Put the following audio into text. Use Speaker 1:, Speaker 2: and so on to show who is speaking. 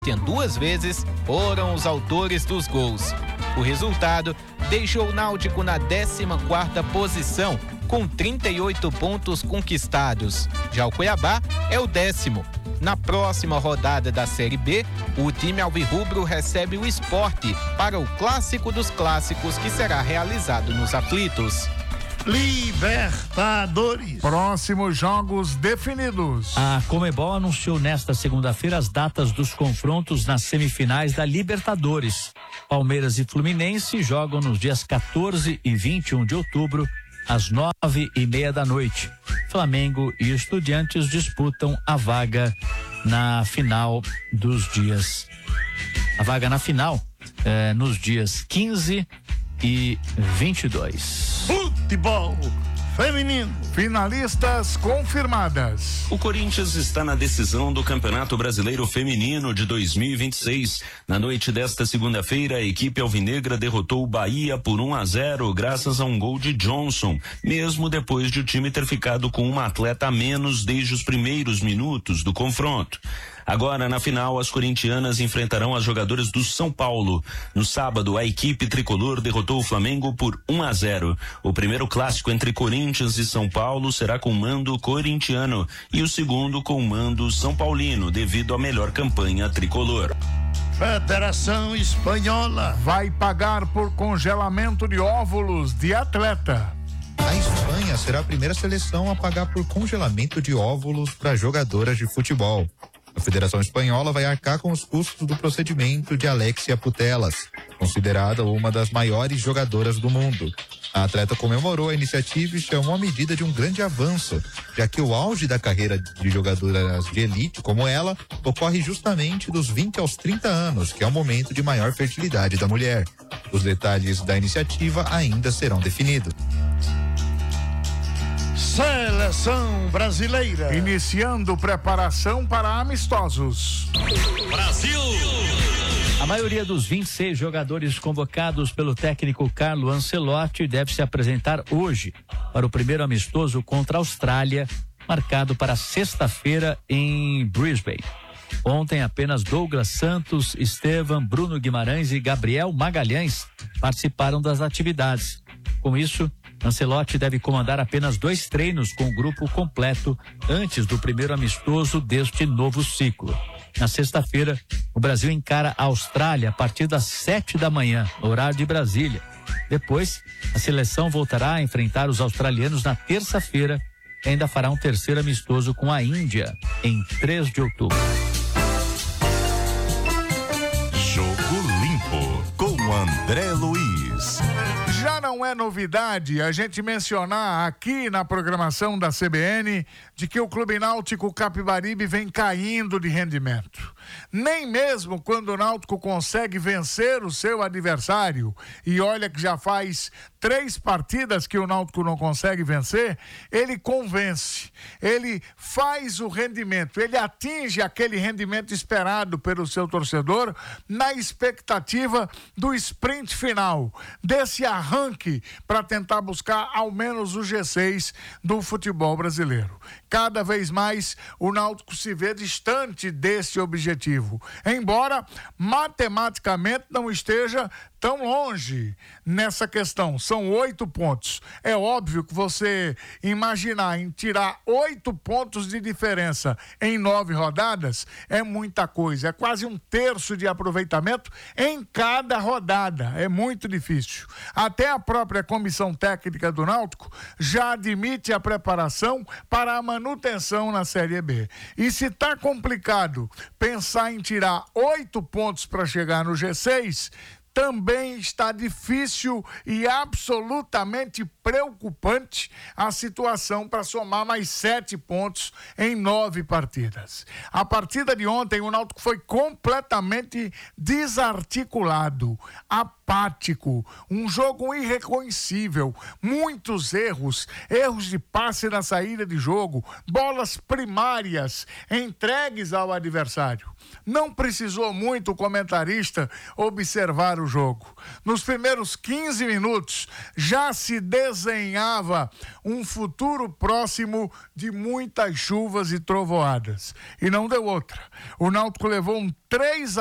Speaker 1: 2 vezes foram os autores dos gols. O resultado deixou o Náutico na 14ª posição, com 38 pontos conquistados. Já o Cuiabá é o 10º. Na próxima rodada da Série B, o time alvirrubro recebe o Sport para o Clássico dos Clássicos, que será realizado nos Aflitos.
Speaker 2: Libertadores.
Speaker 3: Próximos jogos definidos.
Speaker 4: A Conmebol anunciou nesta segunda-feira as datas dos confrontos nas semifinais da Libertadores. Palmeiras e Fluminense jogam nos dias 14 e 21 de outubro, às 9:30 da noite. Flamengo e Estudiantes disputam a vaga na final dos dias. A vaga na final nos dias 15 e 22.
Speaker 2: Futebol feminino.
Speaker 3: Finalistas confirmadas.
Speaker 5: O Corinthians está na decisão do Campeonato Brasileiro Feminino de 2026. Na noite desta segunda-feira, a equipe alvinegra derrotou o Bahia por 1-0, graças a um gol de Johnson, mesmo depois de o time ter ficado com uma atleta a menos desde os primeiros minutos do confronto. Agora, na final, as corintianas enfrentarão as jogadoras do São Paulo. No sábado, a equipe tricolor derrotou o Flamengo por 1-0. O primeiro clássico entre Corinthians e São Paulo será com mando corintiano e o segundo com mando São Paulino, devido à melhor campanha tricolor.
Speaker 2: Federação Espanhola
Speaker 3: vai pagar por congelamento de óvulos de atleta.
Speaker 6: A Espanha será a primeira seleção a pagar por congelamento de óvulos para jogadoras de futebol. A Federação Espanhola vai arcar com os custos do procedimento de Alexia Putellas, considerada uma das maiores jogadoras do mundo. A atleta comemorou a iniciativa e chamou a medida de um grande avanço, já que o auge da carreira de jogadoras de elite como ela ocorre justamente dos 20 aos 30 anos, que é o momento de maior fertilidade da mulher. Os detalhes da iniciativa ainda serão definidos.
Speaker 2: Seleção brasileira
Speaker 3: iniciando preparação para amistosos.
Speaker 4: Brasil! A maioria dos 26 jogadores convocados pelo técnico Carlo Ancelotti deve se apresentar hoje para o primeiro amistoso contra a Austrália, marcado para sexta-feira em Brisbane. Ontem apenas Douglas Santos, Estevam, Bruno Guimarães e Gabriel Magalhães participaram das atividades. Com isso, Ancelotti deve comandar apenas 2 treinos com o grupo completo antes do primeiro amistoso deste novo ciclo. Na sexta-feira, o Brasil encara a Austrália a partir das 7 da manhã, no horário de Brasília. Depois, a seleção voltará a enfrentar os australianos na terça-feira e ainda fará um terceiro amistoso com a Índia em 3 de outubro.
Speaker 7: Jogo Limpo com André Luiz.
Speaker 3: Já não é novidade a gente mencionar aqui na programação da CBN de que o Clube Náutico Capibaribe vem caindo de rendimento. Nem mesmo quando o Náutico consegue vencer o seu adversário, e olha que já faz 3 partidas que o Náutico não consegue vencer, ele convence, ele faz o rendimento, ele atinge aquele rendimento esperado pelo seu torcedor na expectativa do sprint final, desse arranque para tentar buscar ao menos o G6 do futebol brasileiro. Cada vez mais o Náutico se vê distante desse objetivo, embora matematicamente não esteja tão longe nessa questão. São 8 pontos. É óbvio que você imaginar em tirar 8 pontos de diferença em 9 rodadas é muita coisa. É quase 1/3 de aproveitamento em cada rodada. É muito difícil. Até a própria comissão técnica do Náutico já admite a preparação para a manutenção na Série B. E se está complicado pensar em tirar 8 pontos para chegar no G6, também está difícil e absolutamente preocupante a situação para somar mais 7 pontos em 9 partidas. A partida de ontem, o Náutico foi completamente desarticulado. A apático, um jogo irreconhecível, muitos erros de passe na saída de jogo, bolas primárias entregues ao adversário. Não precisou muito o comentarista observar o jogo. Nos primeiros 15 minutos já se desenhava um futuro próximo de muitas chuvas e trovoadas. E não deu outra. O Náutico levou um 3